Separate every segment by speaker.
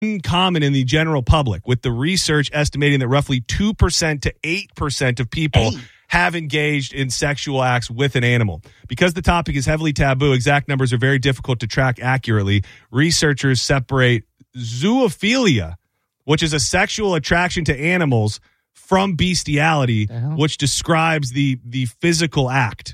Speaker 1: uncommon in the general public, with the research estimating that roughly 2% to 8% of people have engaged in sexual acts with an animal. Because the topic is heavily taboo, exact numbers are very difficult to track accurately. Researchers separate zoophilia, which is a sexual attraction to animals, from bestiality, which describes the physical act.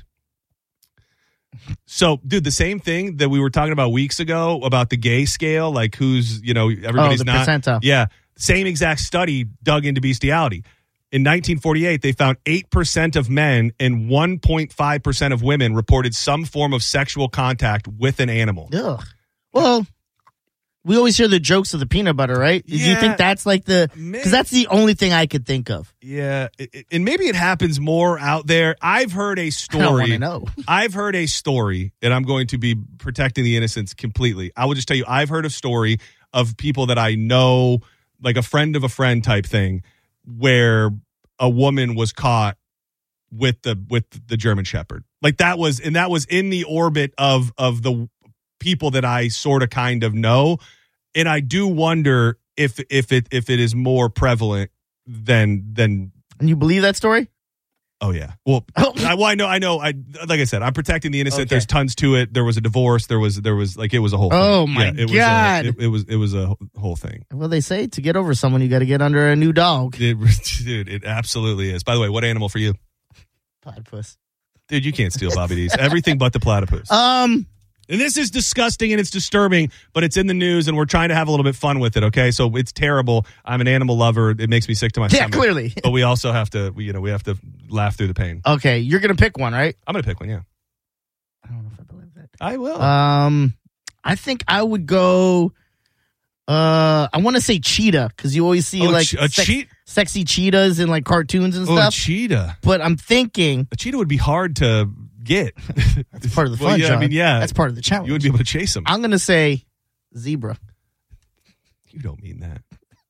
Speaker 1: So, dude, the same thing that we were talking about weeks ago about the gay scale, like who's, everybody's not.
Speaker 2: Percentile.
Speaker 1: Yeah. Same exact study dug into bestiality. In 1948, they found 8% of men and 1.5% of women reported some form of sexual contact with an animal.
Speaker 2: Ugh. Well, we always hear the jokes of the peanut butter, right? Do you think that's like because that's the only thing I could think of.
Speaker 1: Yeah. And maybe it happens more out there. I've heard a story.
Speaker 2: I don't want to know.
Speaker 1: I've heard a story, and I'm going to be protecting the innocents completely. I will just tell you, I've heard a story of people that I know, like a friend of a friend type thing, where a woman was caught with the German Shepherd. Like that was in the orbit of the people that I sort of kind of know. And I do wonder if it is more prevalent than.
Speaker 2: And you believe that story?
Speaker 1: Oh yeah. Well, I know. Like I said, I'm protecting the innocent. Okay. There's tons to it. There was a divorce. There was like it was a whole thing.
Speaker 2: Oh my God.
Speaker 1: It was a whole thing.
Speaker 2: Well, they say to get over someone, you got to get under a new dog.
Speaker 1: Dude, it absolutely is. By the way, what animal for you?
Speaker 2: Platypus.
Speaker 1: Dude, you can't steal Bobby D's. Everything but the platypus. And this is disgusting and it's disturbing, but it's in the news and we're trying to have a little bit fun with it, okay? So it's terrible. I'm an animal lover. It makes me sick to my stomach.
Speaker 2: Yeah, clearly.
Speaker 1: But we also have to, we have to laugh through the pain.
Speaker 2: Okay, you're going to pick one, right?
Speaker 1: I'm going to pick one, yeah.
Speaker 2: I don't know if I believe that.
Speaker 1: I will.
Speaker 2: I think I would go, I want to say cheetah, because you always see sexy cheetahs in like cartoons and stuff.
Speaker 1: Oh, a cheetah.
Speaker 2: But I'm thinking.
Speaker 1: A cheetah would be hard to get.
Speaker 2: That's part of the fun, John.
Speaker 1: I mean, yeah.
Speaker 2: That's part of the challenge.
Speaker 1: You would be able to chase them.
Speaker 2: I'm going to say zebra.
Speaker 1: You don't mean that.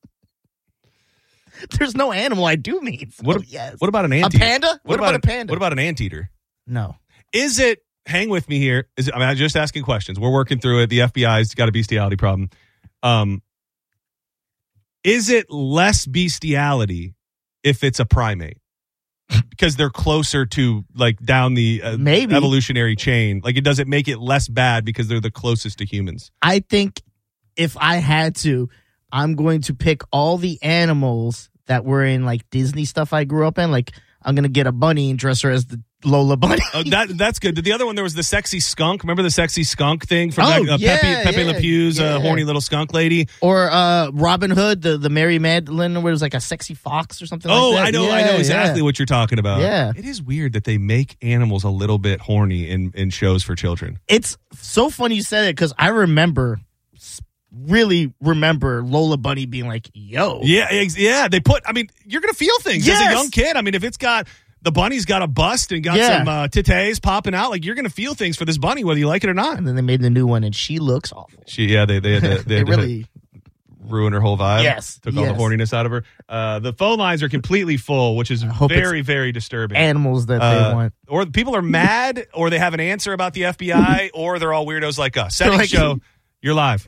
Speaker 2: There's no animal I do mean. So yes.
Speaker 1: What about an anteater?
Speaker 2: A panda? What about a panda?
Speaker 1: What about an anteater?
Speaker 2: No.
Speaker 1: Is it, hang with me here. I'm just asking questions. We're working through it. The FBI's got a bestiality problem. Is it less bestiality if it's a primate? Because they're closer to like down the evolutionary chain. Like does it make it less bad because they're the closest to humans?
Speaker 2: I think if I had to, I'm going to pick all the animals that were in like Disney stuff I grew up in. Like I'm going to get a bunny and dress her as the Lola Bunny.
Speaker 1: Oh, that's good. The other one, there was the sexy skunk. Remember the sexy skunk thing from Pepe Le Pew's horny little skunk lady?
Speaker 2: Or Robin Hood, the Mary Magdalene, where it was like a sexy fox or something like that.
Speaker 1: I know exactly what you're talking about.
Speaker 2: Yeah.
Speaker 1: It is weird that they make animals a little bit horny in shows for children.
Speaker 2: It's so funny you said it because I really remember Lola Bunny being like, yo.
Speaker 1: Yeah. They put, I mean, you're going to feel things as a young kid. I mean, if it's got, the bunny's got a bust and got some titties popping out, like you're going to feel things for this bunny, whether you like it or not.
Speaker 2: And then they made the new one and she looks awful.
Speaker 1: They had to really ruin her whole vibe.
Speaker 2: Yes.
Speaker 1: Took all the horniness out of her. The phone lines are completely full, which is very, very disturbing.
Speaker 2: Animals that they want.
Speaker 1: Or people are mad or they have an answer about the FBI or they're all weirdos like us. Setting show, you're live.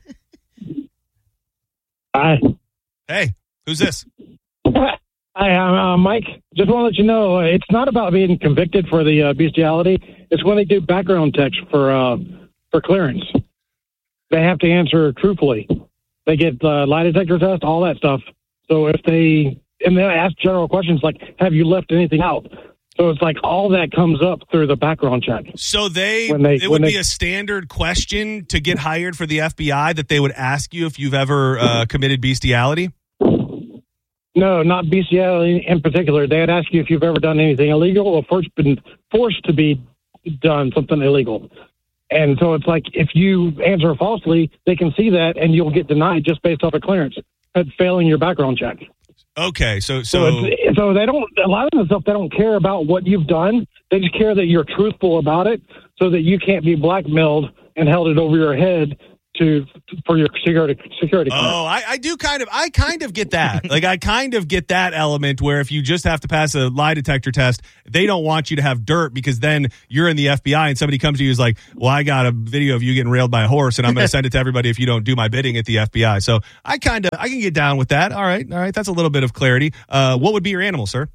Speaker 3: Hi.
Speaker 1: Hey, who's this?
Speaker 3: Hi, I'm Mike. Just want to let you know, it's not about being convicted for the bestiality. It's when they do background checks for clearance. They have to answer truthfully. They get lie detector test, all that stuff. So if they ask general questions like, have you left anything out? So it's like all that comes up through the background check.
Speaker 1: So it would be a standard question to get hired for the FBI that they would ask you if you've ever committed bestiality?
Speaker 3: No, not bestiality in particular. They'd ask you if you've ever done anything illegal or been forced to be done something illegal. And so it's like if you answer falsely, they can see that and you'll get denied just based off a clearance, failing your background check.
Speaker 1: Okay, so
Speaker 3: they don't, a lot of the stuff, they don't care about what you've done. They just care that you're truthful about it so that you can't be blackmailed and held it over your head for your security.
Speaker 1: Oh, I kind of get that. Like, I kind of get that element where if you just have to pass a lie detector test, they don't want you to have dirt because then you're in the FBI and somebody comes to you and is like, well, I got a video of you getting railed by a horse and I'm going to send it to everybody if you don't do my bidding at the FBI. So I can get down with that. All right. That's a little bit of clarity. What would be your animal, sir?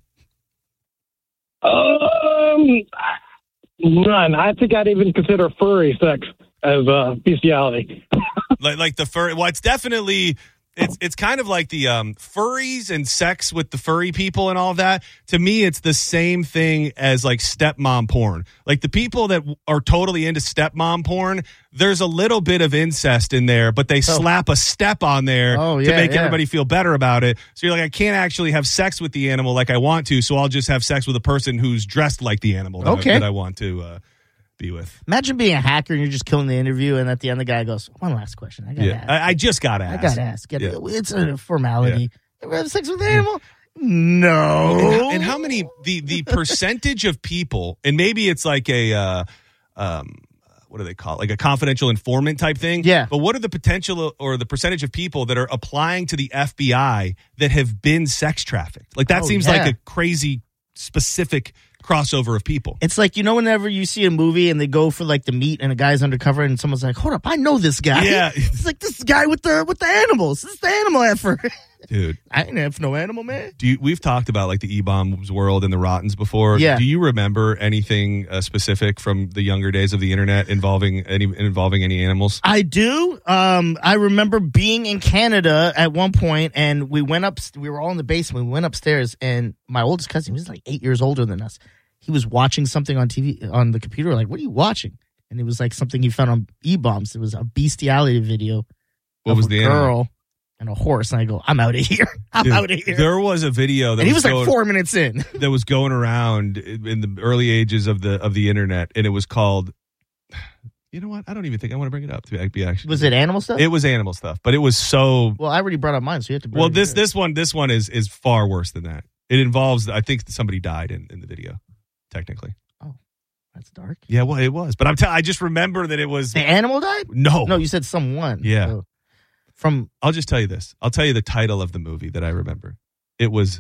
Speaker 3: None. I think I'd even consider furry sex as bestiality.
Speaker 1: like the fur. Well, it's definitely it's kind of like the furries and sex with the furry people and all of that. To me, it's the same thing as like stepmom porn. Like the people that are totally into stepmom porn, there's a little bit of incest in there, but they slap a step on there to make everybody feel better about it. So you're like, I can't actually have sex with the animal like I want to, so I'll just have sex with a person who's dressed like the animal that I want to be with.
Speaker 2: Imagine being a hacker and you're just killing the interview, and at the end the guy goes, one last question. I gotta ask.
Speaker 1: I just gotta ask.
Speaker 2: I gotta ask. It's a formality. You ever have sex with an animal? No.
Speaker 1: And how many the percentage of people, and maybe it's like a what do they call it? Like a confidential informant type thing.
Speaker 2: Yeah.
Speaker 1: But what are the potential or the percentage of people that are applying to the FBI that have been sex trafficked? Like that seems like a crazy specific crossover of people.
Speaker 2: It's like, whenever you see a movie and they go for like the meat and a guy's undercover and someone's like, hold up, I know this guy.
Speaker 1: Yeah.
Speaker 2: It's like this guy with the animals. This is the animal effort.
Speaker 1: Dude.
Speaker 2: I ain't have no animal, man.
Speaker 1: We've talked about like the E-Bombs world and the Rottens before.
Speaker 2: Yeah.
Speaker 1: Do you remember anything specific from the younger days of the internet involving any animals?
Speaker 2: I do. I remember being in Canada at one point and we were all in the basement. We went upstairs and my oldest cousin, he was like 8 years older than us. He was watching something on TV, on the computer. Like, what are you watching? And it was like something he found on E-Bombs. It was a bestiality video.
Speaker 1: What was the
Speaker 2: girl
Speaker 1: animal?
Speaker 2: And a horse. And I go, I'm out of here. I'm out of here.
Speaker 1: There was a video that
Speaker 2: and he was like 4 minutes in.
Speaker 1: That was going around in the early ages of the internet, and it was called. You know what? I don't even think I want to bring it up. To be actually,
Speaker 2: was it animal stuff?
Speaker 1: It was animal stuff, but it was so.
Speaker 2: Well, I already brought up mine, so you have to.
Speaker 1: Well, this one is far worse than that. It involves. I think somebody died in the video. Technically.
Speaker 2: Oh, that's dark.
Speaker 1: Yeah, well, it was, but I just remember that it was
Speaker 2: the animal died.
Speaker 1: No,
Speaker 2: you said someone.
Speaker 1: Yeah.
Speaker 2: So,
Speaker 1: I'll just tell you this. I'll tell you the title of the movie that I remember. It was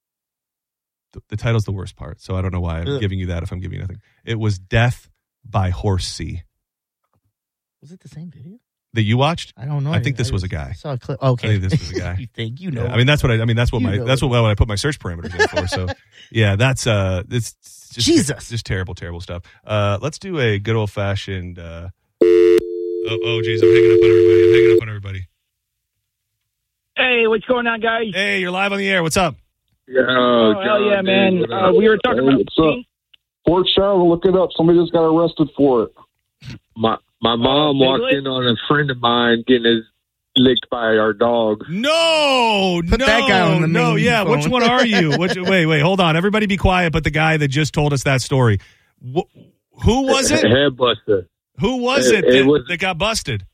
Speaker 1: the title's the worst part, so I don't know why I'm giving you that if I'm giving you nothing. It was Death by Horsey.
Speaker 2: Was it the same video
Speaker 1: that you watched?
Speaker 2: I don't know.
Speaker 1: I think this was a guy.
Speaker 2: I saw a clip. Okay,
Speaker 1: I think this was a guy.
Speaker 2: You think you know?
Speaker 1: Yeah, I mean, that's what what I put my search parameters in for. So, yeah, that's it's just
Speaker 2: Jesus,
Speaker 1: just terrible stuff. Let's do a good old fashioned. Oh, geez, I'm hanging up on everybody.
Speaker 4: Hey, what's going on, guys?
Speaker 1: Hey, you're live on the air. What's up?
Speaker 4: Oh, hell yeah, man. We were talking about
Speaker 5: Fort Charlotte. Look it up. Somebody just got arrested for it.
Speaker 6: My mom walked in on a friend of mine getting his licked by our dog.
Speaker 1: No,
Speaker 2: Put that guy on the main
Speaker 1: yeah.
Speaker 2: phone.
Speaker 1: Which one are you? Wait, hold on. Everybody be quiet, but the guy that just told us that story. Who was it?
Speaker 6: Headbuster.
Speaker 1: Who was it that got busted?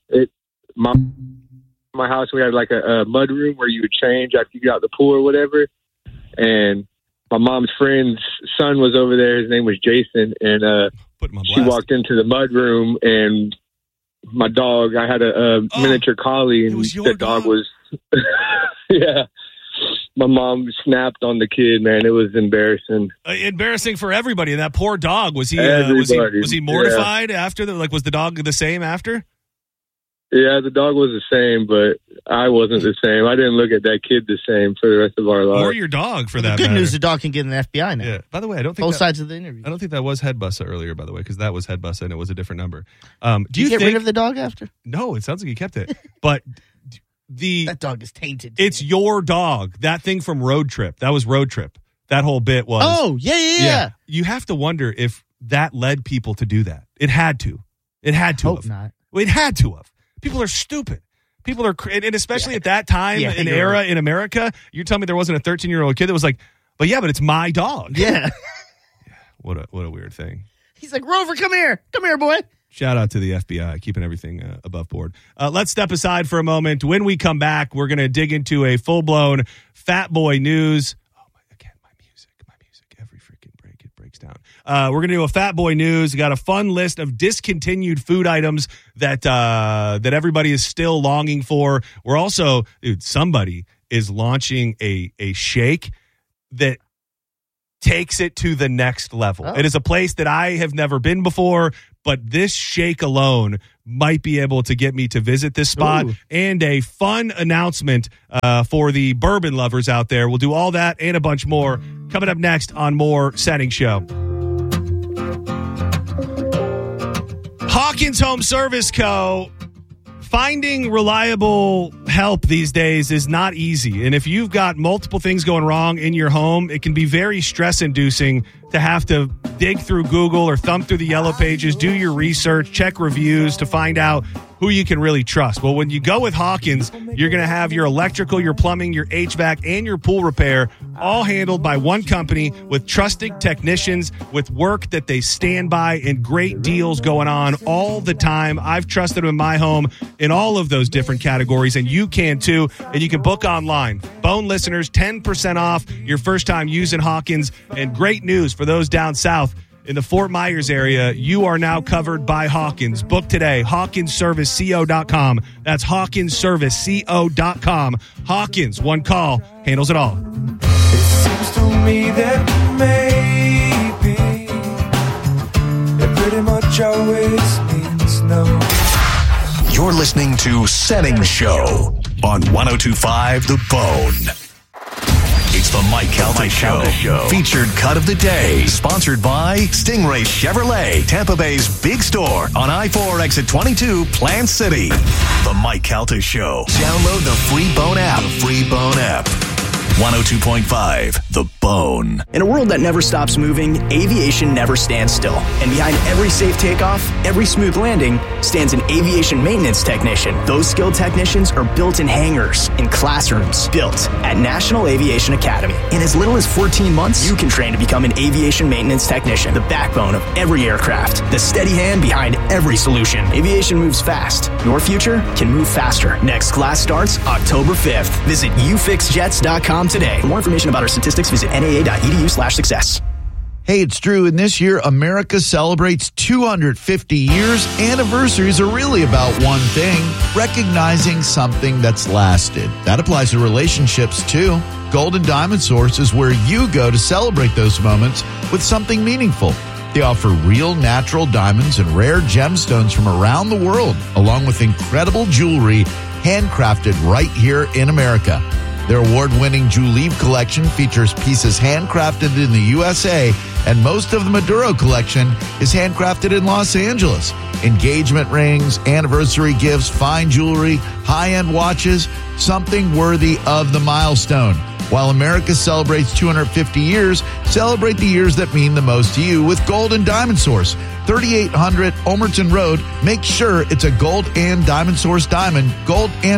Speaker 6: My house, we had like a mud room where you would change after you got out the pool or whatever. And my mom's friend's son was over there. His name was Jason. And she walked into the mud room and my dog, I had a miniature collie, and the dog was, yeah. My mom snapped on the kid, man. It was embarrassing.
Speaker 1: Embarrassing for everybody. And that poor dog, was he mortified after? Was the dog the same after?
Speaker 6: Yeah, the dog was the same, but I wasn't the same. I didn't look at that kid the same for the rest of our lives.
Speaker 1: Or your dog, for that
Speaker 2: Good
Speaker 1: matter.
Speaker 2: news, the dog can get in the FBI now.
Speaker 1: Yeah. By the way, I don't think
Speaker 2: both sides of the interview.
Speaker 1: I don't think that was Headbuster earlier, by the way, because that was Headbuster and it was a different number.
Speaker 2: Do you get rid of the dog after?
Speaker 1: No, it sounds like he kept it. But
Speaker 2: that dog is tainted.
Speaker 1: It's your dog. That thing from Road Trip. That was Road Trip. That whole bit was.
Speaker 2: Oh, yeah.
Speaker 1: You have to wonder if that led people to do that. It had to. It had to.
Speaker 2: Hope not.
Speaker 1: It had to have. People are stupid. People are, and especially at that time and era in America, you're telling me there wasn't a 13-year-old kid that was like, but it's my dog.
Speaker 2: Yeah.
Speaker 1: What a weird thing.
Speaker 2: He's like, Rover, come here, boy.
Speaker 1: Shout out to the FBI, keeping everything above board. Let's step aside for a moment. When we come back, we're going to dig into a full-blown Fat Boy news. Oh, my music. Every freaking break, it breaks down. We're going to do a Fat Boy News. We got a fun list of discontinued food items that everybody is still longing for. We're also, dude, somebody is launching a shake that takes it to the next level. It is a place that I have never been before, but this shake alone might be able to get me to visit this spot. And a fun announcement for the bourbon lovers out there. We'll do all that and a bunch more coming up next on more Setting Show. Hawkins Home Service Co. Finding reliable help these days is not easy. And if you've got multiple things going wrong in your home, it can be very stress-inducing to have to dig through Google or thumb through the yellow pages, do your research, check reviews to find out who you can really trust. Well, when you go with Hawkins, you're going to have your electrical, your plumbing, your HVAC, and your pool repair all handled by one company with trusted technicians with work that they stand by and great deals going on all the time. I've trusted them in my home in all of those different categories, and you can too. And you can book online. Bone listeners, 10% off your first time using Hawkins. And great news for those down south. In the Fort Myers area, you are now covered by Hawkins. Book today, HawkinsServiceCO.com. That's HawkinsServiceCO.com. Hawkins, one call, handles it all.
Speaker 7: It seems to me that maybe it pretty much always means no.
Speaker 8: You're listening to Setting Show on 102.5 The Bone. It's the Mike Calta Show. Featured cut of the day. Sponsored by Stingray Chevrolet, Tampa Bay's big store on I-4 exit 22, Plant City. The Mike Calta Show. Download the free Bone app. 102.5 The Bone.
Speaker 9: In a world that never stops moving, aviation never stands still. And behind every safe takeoff, every smooth landing, stands an aviation maintenance technician. Those skilled technicians are built in hangars, in classrooms, built at National Aviation Academy. In as little as 14 months, you can train to become an aviation maintenance technician, the backbone of every aircraft, the steady hand behind every solution. Aviation moves fast. Your future can move faster. Next class starts October 5th. Visit ufixjets.com today. For more information about our statistics, visit naa.edu/success.
Speaker 10: Hey, it's Drew, and this year, America celebrates 250 years. Anniversaries are really about one thing, recognizing something that's lasted. That applies to relationships, too. Golden Diamond Source is where you go to celebrate those moments with something meaningful. They offer real natural diamonds and rare gemstones from around the world, along with incredible jewelry handcrafted right here in America. Their award-winning Juleeve collection features pieces handcrafted in the USA, and most of the Maduro collection is handcrafted in Los Angeles. Engagement rings, anniversary gifts, fine jewelry, high-end watches, something worthy of the milestone. While America celebrates 250 years, celebrate the years that mean the most to you with Gold and Diamond Source. 3800 Omerton Road. Make sure it's a Gold and Diamond Source diamond. Gold and